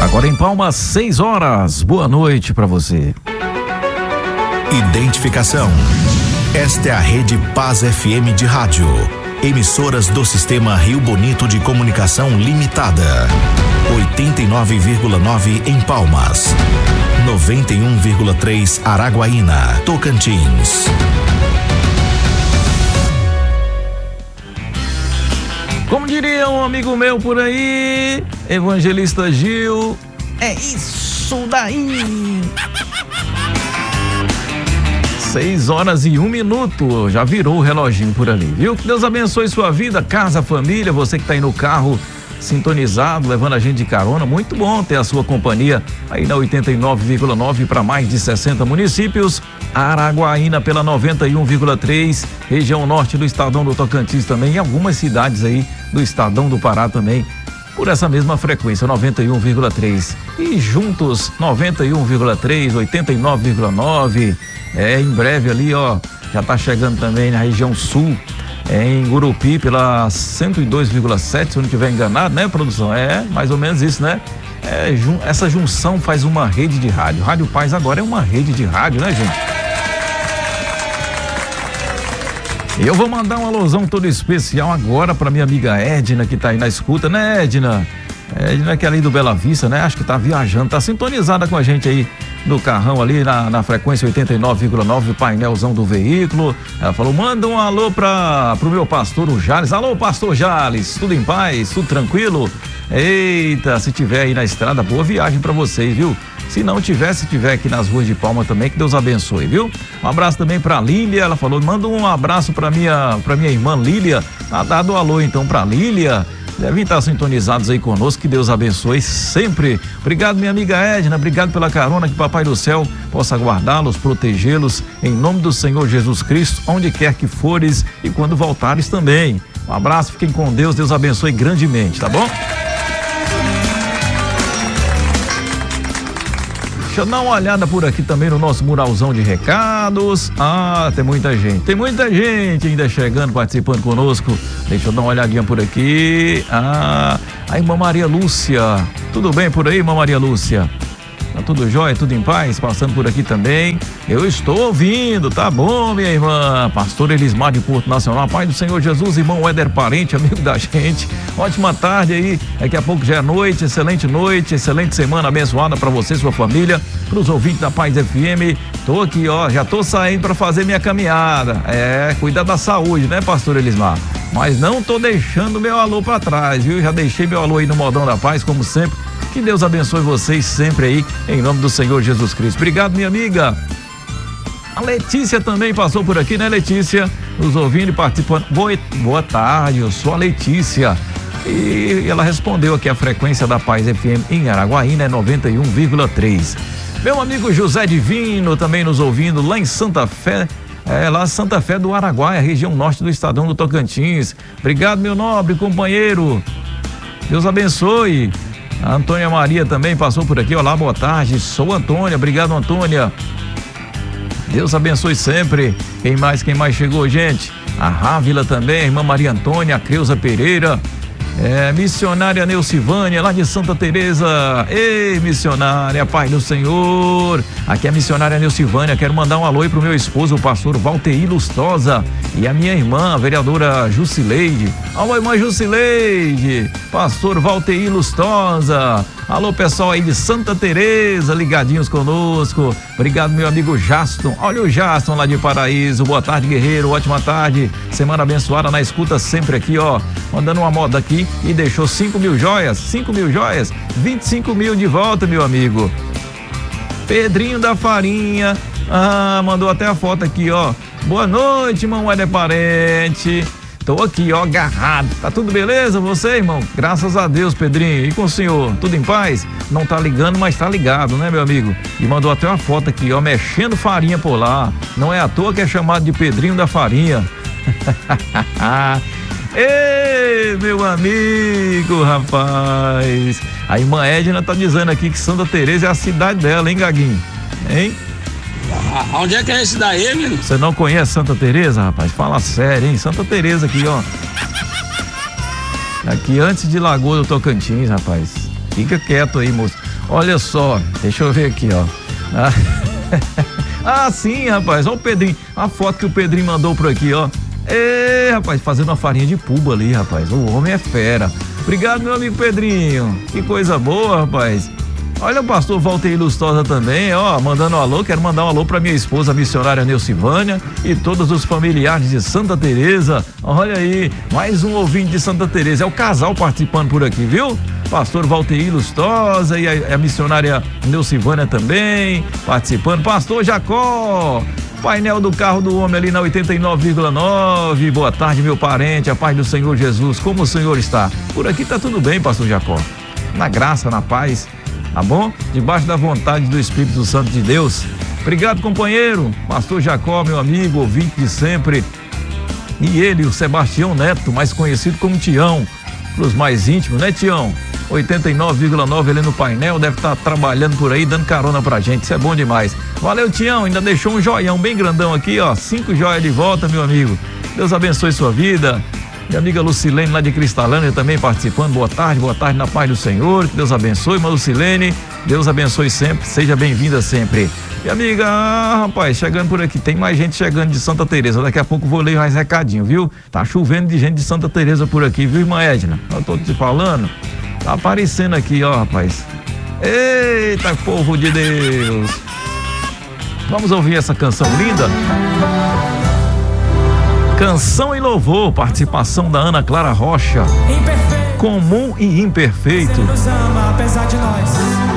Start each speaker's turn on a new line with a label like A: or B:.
A: Agora em Palmas, 6 horas. Boa noite para você.
B: Identificação. Esta é a Rede Paz FM de rádio. Emissoras do Sistema Rio Bonito de Comunicação Limitada. 89,9 em Palmas. 91,3 Araguaína, Tocantins.
A: Como diria um amigo meu por aí, Evangelista Gil, é isso daí. 6 horas e 1 minuto, já virou o reloginho por ali, viu? Que Deus abençoe sua vida, casa, família, você que tá aí no carro sintonizado, levando a gente de carona, muito bom ter a sua companhia aí na 89,9 para mais de 60 municípios, Araguaína pela 91,3, região norte do Estadão do Tocantins também, e algumas cidades aí do Estadão do Pará também, por essa mesma frequência, 91,3. E juntos, 91,3, 89,9, em breve ali, ó, já tá chegando também na região sul, em Gurupi pela 102,7, se eu não estiver enganado, né, produção? É mais ou menos isso, né? Essa junção faz uma rede de rádio. Rádio Paz agora é uma rede de rádio, né, gente? Eu vou mandar um alusão todo especial agora para minha amiga Edna, que tá aí na escuta, né, Edna? Edna, que é ali do Bela Vista, né? Acho que tá viajando, tá sintonizada com a gente aí no carrão ali na frequência 89,9, o painelzão do veículo. Ela falou, manda um alô pro meu pastor, o Jales. Alô, pastor Jales, tudo em paz, tudo tranquilo? Eita, se tiver aí na estrada, boa viagem para vocês, viu? Se não tiver, se tiver aqui nas ruas de Palma também, que Deus abençoe, viu? Um abraço também pra Lília, ela falou, manda um abraço pra minha irmã Lília. Tá dado um alô então pra Lília. Devem estar sintonizados aí conosco, que Deus abençoe sempre. Obrigado, minha amiga Edna, obrigado pela carona, que Papai do Céu possa guardá-los, protegê-los, em nome do Senhor Jesus Cristo, onde quer que fores e quando voltares também. Um abraço, fiquem com Deus, Deus abençoe grandemente, tá bom? Deixa eu dar uma olhada por aqui também no nosso muralzão de recados. Ah, tem muita gente ainda chegando, participando conosco. Deixa eu dar uma olhadinha por aqui. Ah, a irmã Maria Lúcia. Tudo bem por aí, irmã Maria Lúcia? Tá tudo jóia, tudo em paz? Passando por aqui também. Eu estou ouvindo, tá bom, minha irmã? Pastor Elismar de Porto Nacional, Pai do Senhor Jesus, irmão Éder Parente, amigo da gente. Ótima tarde aí, daqui a pouco já é noite, excelente semana abençoada para você e sua família, para os ouvintes da Paz FM. Tô aqui, ó, já tô saindo para fazer minha caminhada. Cuidar da saúde, né, Pastor Elismar? Mas não tô deixando meu alô para trás, viu? Já deixei meu alô aí no Modão da Paz, como sempre. Que Deus abençoe vocês sempre aí, em nome do Senhor Jesus Cristo. Obrigado, minha amiga. A Letícia também passou por aqui, né, Letícia? Nos ouvindo e participando. Boa tarde, eu sou a Letícia. E ela respondeu aqui a frequência da Paz FM em Araguaína, é 91,3. Meu amigo José Divino também nos ouvindo lá em Santa Fé. Lá Santa Fé do Araguaia, região norte do Estadão do Tocantins. Obrigado, meu nobre companheiro. Deus abençoe. A Antônia Maria também passou por aqui. Olá, boa tarde. Sou Antônia. Obrigado, Antônia. Deus abençoe sempre. Quem mais chegou, gente? A Rávila também, a irmã Maria Antônia, a Creuza Pereira. Missionária Neucivânia, lá de Santa Teresa. Ei, missionária, Pai do Senhor. Aqui é a missionária Neucivânia. Quero mandar um alô aí pro meu esposo, o pastor Valteir Lustosa, e a minha irmã, a vereadora Jusileide. Alô, irmã Jusileide, pastor Valteir Lustosa. Alô, pessoal aí de Santa Teresa, ligadinhos conosco. Obrigado, meu amigo Jaston. Olha o Jaston lá de Paraíso. Boa tarde, guerreiro. Ótima tarde. Semana abençoada na escuta sempre aqui, ó. Mandando uma moda aqui e deixou 5 mil joias. 5 mil joias. 25 mil de volta, meu amigo. Pedrinho da Farinha. Mandou até a foto aqui, ó. Boa noite, irmão Éder Parente. Tô aqui, ó, agarrado. Tá tudo beleza você, irmão? Graças a Deus, Pedrinho. E com o senhor? Tudo em paz? Não tá ligando, mas tá ligado, né, meu amigo? E mandou até uma foto aqui, ó, mexendo farinha por lá. Não é à toa que é chamado de Pedrinho da Farinha. Ei, meu amigo, rapaz. A irmã Edna tá dizendo aqui que Santa Teresa é a cidade dela, hein, Gaguinho? Hein?
C: Onde é que é esse daí, menino?
A: Você não conhece Santa Teresa, rapaz? Fala sério, hein? Santa Teresa aqui, ó. Aqui antes de Lagoa do Tocantins, rapaz. Fica quieto aí, moço. Olha só, deixa eu ver aqui, ó. Ah, sim, rapaz, olha o Pedrinho, a foto que o Pedrinho mandou por aqui, ó. Rapaz, fazendo uma farinha de puba ali, rapaz, o homem é fera. Obrigado, meu amigo Pedrinho, que coisa boa, rapaz. Olha o pastor Valteir Lustosa também, ó, mandando um alô. Quero mandar um alô pra minha esposa, a missionária Neucivânia, e todos os familiares de Santa Teresa. Olha aí, mais um ouvinte de Santa Teresa. É o casal participando por aqui, viu? Pastor Valteir Lustosa e a missionária Neucivânia também participando. Pastor Jacó, painel do carro do homem ali na 89,9. Boa tarde, meu parente, a paz do Senhor Jesus. Como o senhor está? Por aqui tá tudo bem, pastor Jacó. Na graça, na paz. Tá bom? Debaixo da vontade do Espírito Santo de Deus. Obrigado, companheiro. Pastor Jacó, meu amigo, ouvinte de sempre. E ele, o Sebastião Neto, mais conhecido como Tião, pros mais íntimos, né, Tião? 89,9 ele no painel, deve estar trabalhando por aí, dando carona pra gente. Isso é bom demais. Valeu, Tião. Ainda deixou um joião bem grandão aqui, ó. 5 joias de volta, meu amigo. Deus abençoe sua vida. Minha amiga Lucilene lá de Cristalândia também participando. Boa tarde na paz do Senhor, que Deus abençoe. Mas Lucilene, Deus abençoe sempre, seja bem-vinda sempre. Minha amiga, rapaz, chegando por aqui, tem mais gente chegando de Santa Teresa. Daqui a pouco vou ler mais recadinho, viu? Tá chovendo de gente de Santa Teresa por aqui, viu, irmã Edna? Eu tô te falando, tá aparecendo aqui, ó, rapaz. Eita, povo de Deus. Vamos ouvir essa canção linda? Canção e louvor, participação da Ana Clara Rocha. Imperfeito. Comum e imperfeito.
D: Você nos ama apesar de nós.